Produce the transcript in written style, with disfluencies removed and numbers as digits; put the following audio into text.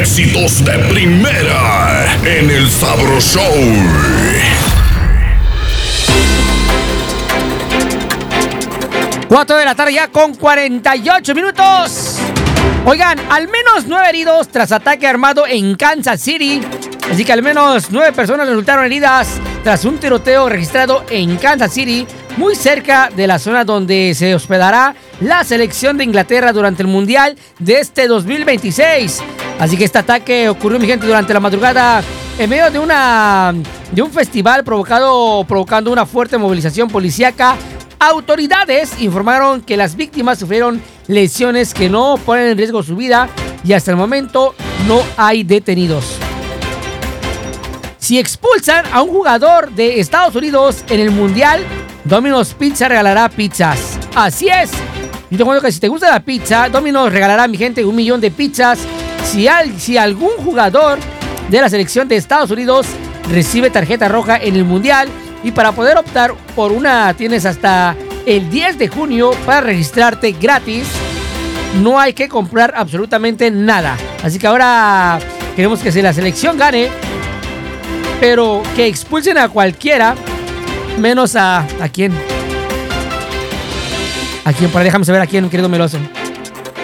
éxitos de primera en el Sabro Show. 4 de la tarde ya con 48 minutos. Oigan, al menos 9 heridos tras ataque armado en Kansas City. Así que al menos 9 personas resultaron heridas tras un tiroteo registrado en Kansas City, muy cerca de la zona donde se hospedará la selección de Inglaterra durante el Mundial de este 2026. Así que este ataque ocurrió, mi gente, durante la madrugada en medio de un festival provocando una fuerte movilización policíaca. Autoridades informaron que las víctimas sufrieron lesiones que no ponen en riesgo su vida y hasta el momento no hay detenidos. Si expulsan a un jugador de Estados Unidos en el Mundial, Domino's Pizza regalará pizzas. Así es. Yo te cuento que si te gusta la pizza, Domino's regalará a mi gente 1 millón de pizzas si algún jugador de la selección de Estados Unidos recibe tarjeta roja en el Mundial. Y para poder optar por una tienes hasta el 10 de junio para registrarte gratis. No hay que comprar absolutamente nada. Así que ahora queremos que si la selección gane, pero que expulsen a cualquiera, menos a quién. ¿A quién? Déjame saber a quién, querido Meloso.